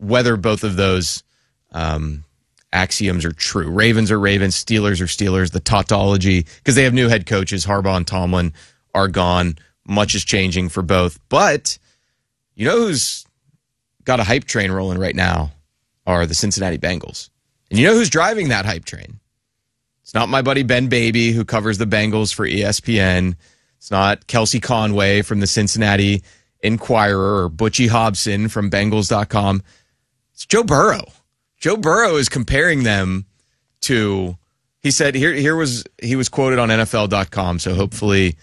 whether both of those axioms are true. Ravens are Ravens, Steelers are Steelers. The tautology, because they have new head coaches, Harbaugh and Tomlin are gone. Much is changing for both. But you know who's got a hype train rolling right now are the Cincinnati Bengals. And you know who's driving that hype train? It's not my buddy Ben Baby, who covers the Bengals for ESPN. It's not Kelsey Conway from the Cincinnati Enquirer or Butchie Hobson from Bengals.com. It's Joe Burrow. Joe Burrow is comparing them to, he said, he was quoted on NFL.com, so hopefully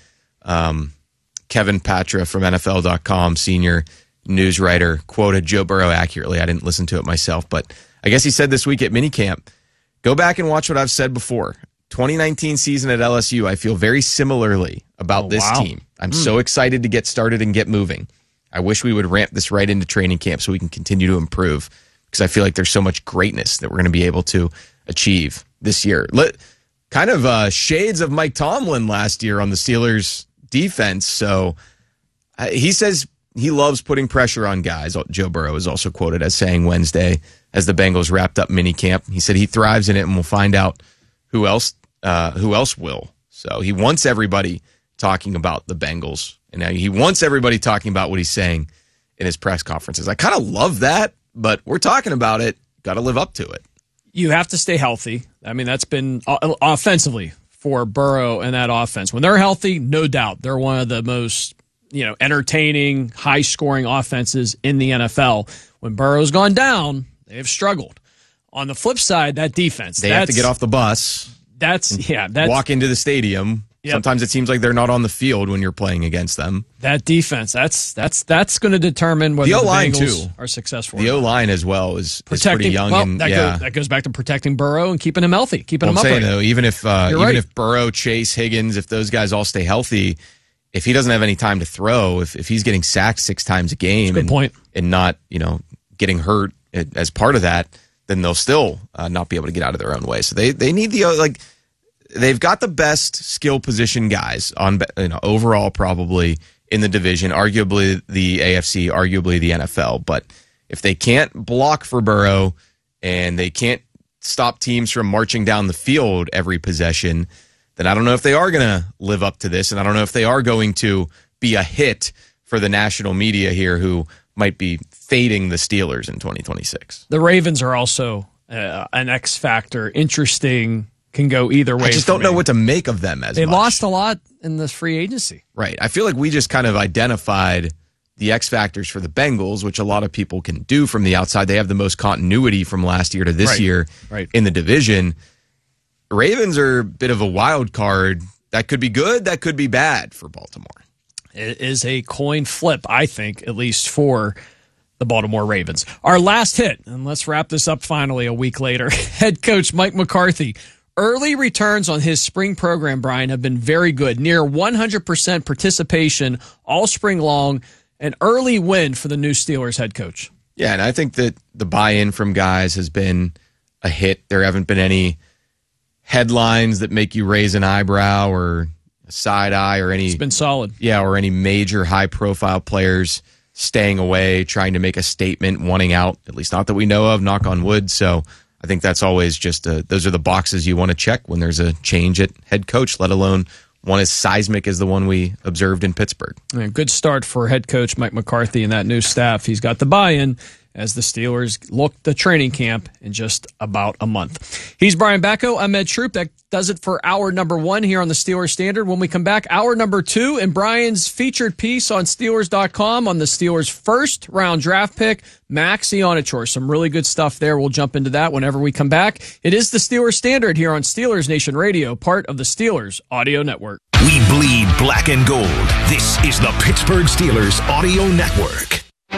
Kevin Patra from NFL.com, senior news writer, quoted Joe Burrow accurately. I didn't listen to it myself, but I guess he said this week at minicamp, go back and watch what I've said before. 2019 season at LSU, I feel very similarly about this team. I'm so excited to get started and get moving. I wish we would ramp this right into training camp so we can continue to improve, because I feel like there's so much greatness that we're going to be able to achieve this year. Kind of shades of Mike Tomlin last year on the Steelers defense. So he says he loves putting pressure on guys. Joe Burrow is also quoted as saying Wednesday as the Bengals wrapped up minicamp. He said he thrives in it, and we'll find out who else will. So he wants everybody talking about the Bengals, and now he wants everybody talking about what he's saying in his press conferences. I kind of love that, but we're talking about it. Got to live up to it. You have to stay healthy. I mean, that's been offensively for Burrow and that offense. When they're healthy, no doubt, they're one of the most entertaining, high-scoring offenses in the NFL. When Burrow's gone down, they have struggled. On the flip side, that defense. They have to get off the bus. Walk into the stadium. Yep. Sometimes it seems like they're not on the field when you're playing against them. That defense, that's going to determine whether the Bengals are successful. The O-line as well is pretty young. Well, that goes back to protecting Burrow and keeping him healthy, keeping him upright. I'm saying, though, even if Burrow, Chase, Higgins, if those guys all stay healthy, if he doesn't have any time to throw, if he's getting sacked 6 times a game and not getting hurt as part of that, then they'll still not be able to get out of their own way. So they need they've got the best skill position guys on overall probably in the division, arguably the AFC, arguably the NFL. But if they can't block for Burrow and they can't stop teams from marching down the field every possession, then I don't know if they are going to live up to this, and I don't know if they are going to be a hit for the national media here who might be fading the Steelers in 2026. The Ravens are also an X factor. Interesting, can go either way. I just don't know what to make of them They lost a lot in the free agency. Right. I feel like we just kind of identified the X factors for the Bengals, which a lot of people can do from the outside. They have the most continuity from last year to this year in the division. Ravens are a bit of a wild card. That could be good, that could be bad for Baltimore. It is a coin flip, I think, at least for the Baltimore Ravens. Our last hit, and let's wrap this up finally a week later. Head coach Mike McCarthy. Early returns on his spring program, Brian, have been very good. Near 100% participation all spring long. An early win for the new Steelers head coach. Yeah, and I think that the buy-in from guys has been a hit. There haven't been any headlines that make you raise an eyebrow or a side eye or any. It's been solid. Yeah, or any major high-profile players staying away, trying to make a statement, wanting out, at least not that we know of, knock on wood. So I think that's always just those are the boxes you want to check when there's a change at head coach, let alone one as seismic as the one we observed in Pittsburgh. Good start for head coach Mike McCarthy and that new staff. He's got the buy-in as the Steelers look the training camp in just about a month. He's Brian Bacco. I'm Ed Troop. That does it for hour number 1 here on the Steelers Standard. When we come back, hour number 2 and Brian's featured piece on Steelers.com on the Steelers' first-round draft pick, Max Ionachor. Some really good stuff there. We'll jump into that whenever we come back. It is the Steelers Standard here on Steelers Nation Radio, part of the Steelers Audio Network. We bleed black and gold. This is the Pittsburgh Steelers Audio Network.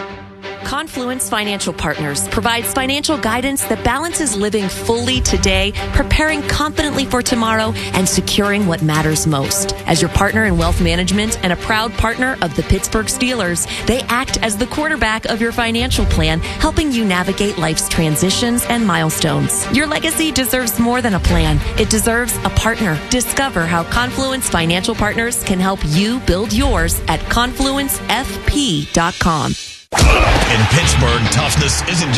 Confluence Financial Partners provides financial guidance that balances living fully today, preparing confidently for tomorrow, and securing what matters most. As your partner in wealth management and a proud partner of the Pittsburgh Steelers, they act as the quarterback of your financial plan, helping you navigate life's transitions and milestones. Your legacy deserves more than a plan. It deserves a partner. Discover how Confluence Financial Partners can help you build yours at confluencefp.com. In Pittsburgh, toughness isn't